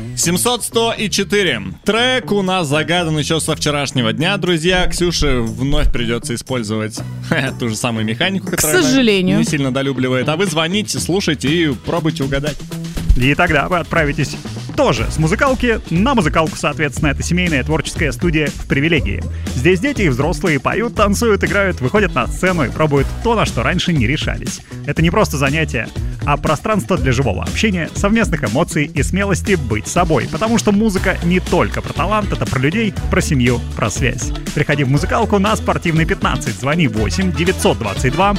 700, 100 и 4. Трек у нас загадан еще со вчерашнего дня, друзья. Ксюше вновь придется использовать ту же самую механику, которую к сожалению, она не сильно долюбливает. А вы звоните, слушайте и пробуйте угадать. И тогда вы отправитесь тоже с музыкалки на музыкалку, соответственно. Это семейная творческая студия в «Привилегии». Здесь дети и взрослые поют, танцуют, играют, выходят на сцену и пробуют то, на что раньше не решались. Это не просто занятие, а пространство для живого общения, совместных эмоций и смелости быть собой. Потому что музыка не только про талант, это про людей, про семью, про связь. Приходи в музыкалку на Спортивной 15, звони 8 922